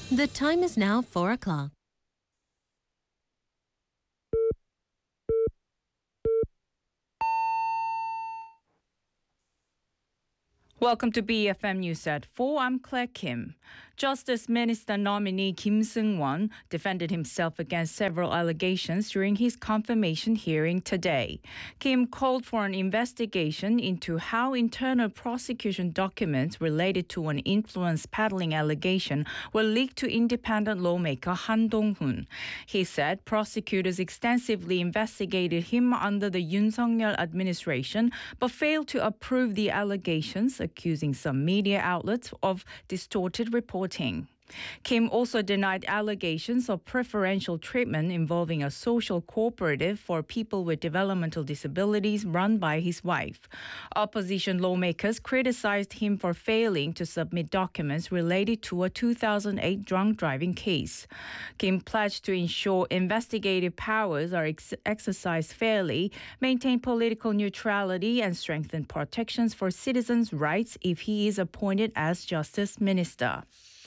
The time is now 4 o'clock. Welcome to BFM News at 4. I'm Claire Kim. Justice Minister nominee Kim Seung-won defended himself against several allegations during his confirmation hearing today. Kim called for an investigation into how internal prosecution documents related to an influence peddling allegation were leaked to independent lawmaker Han Dong-hoon. He said prosecutors extensively investigated him under the Yoon Suk-yeol administration but failed to approve the allegations, accusing some media outlets of distorted reporting. Kim also denied allegations of preferential treatment involving a social cooperative for people with developmental disabilities run by his wife. Opposition lawmakers criticized him for failing to submit documents related to a 2008 drunk driving case. Kim pledged to ensure investigative powers are exercised fairly, maintain political neutrality, and strengthen protections for citizens' rights if he is appointed as Justice Minister.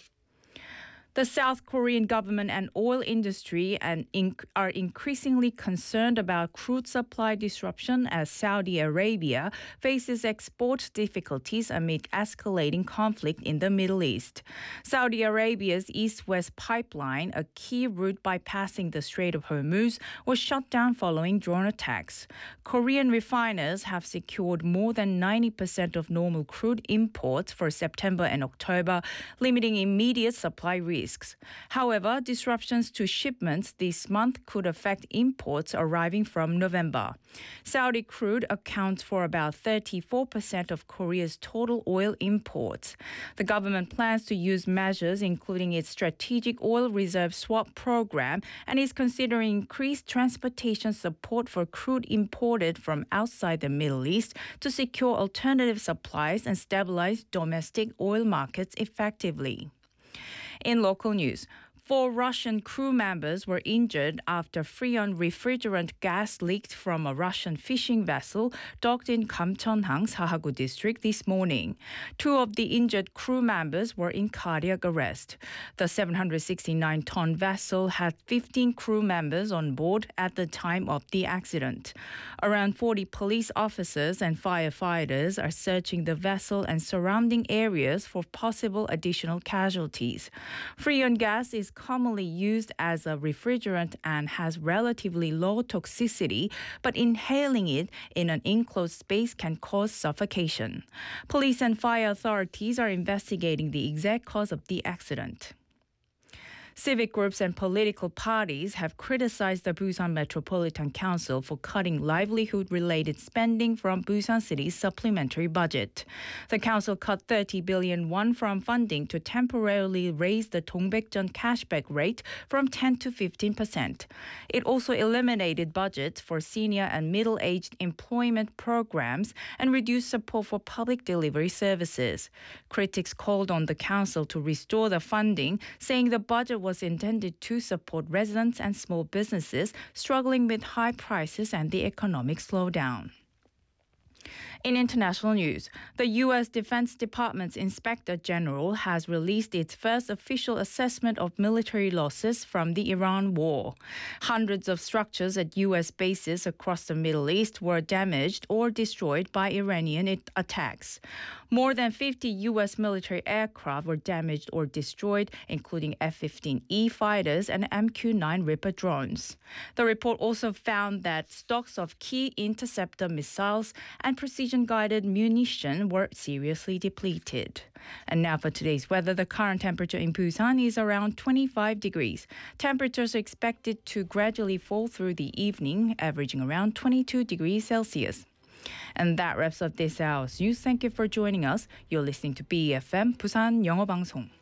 The South Korean government and oil industry are increasingly concerned about crude supply disruption as Saudi Arabia faces export difficulties amid escalating conflict in the Middle East. Saudi Arabia's East-West pipeline, a key route bypassing the Strait of Hormuz, was shut down following drone attacks. Korean refiners have secured more than 90% of normal crude imports for September and October, limiting immediate supply risks. However, disruptions to shipments this month could affect imports arriving from November. Saudi crude accounts for about 34% of Korea's total oil imports. The government plans to use measures including its strategic oil reserve swap program and is considering increased transportation support for crude imported from outside the Middle East to secure alternative supplies and stabilize domestic oil markets effectively. In local news, 4 Russian crew members were injured after Freon refrigerant gas leaked from a Russian fishing vessel docked in Gamcheonhang, Sahagu district this morning. 2 of the injured crew members were in cardiac arrest. The 769-ton vessel had 15 crew members on board at the time of the accident. Around 40 police officers and firefighters are searching the vessel and surrounding areas for possible additional casualties. Freon gas is commonly used as a refrigerant and has relatively low toxicity, but inhaling it in an enclosed space can cause suffocation. Police and fire authorities are investigating the exact cause of the accident. Civic groups and political parties have criticized the Busan Metropolitan Council for cutting livelihood-related spending from Busan City's supplementary budget. The council cut 30 billion won from funding to temporarily raise the Dongbaekjeon cashback rate from 10 to 15%. It also eliminated budgets for senior and middle-aged employment programs and reduced support for public delivery services. Critics called on the council to restore the funding, saying the budget was intended to support residents and small businesses struggling with high prices and the economic slowdown. In international news, the U.S. Defense Department's Inspector General has released its first official assessment of military losses from the Iran war. Hundreds of structures at U.S. bases across the Middle East were damaged or destroyed by Iranian attacks. More than 50 U.S. military aircraft were damaged or destroyed, including F-15E fighters and MQ-9 Reaper drones. The report also found that stocks of key interceptor missiles and precision-guided munition were seriously depleted. And now for today's weather, the current temperature in Busan is around 25 degrees. Temperatures are expected to gradually fall through the evening, averaging around 22 degrees Celsius. And that wraps up this hour's news. Thank you for joining us. You're listening to BFM Busan 영어 방송.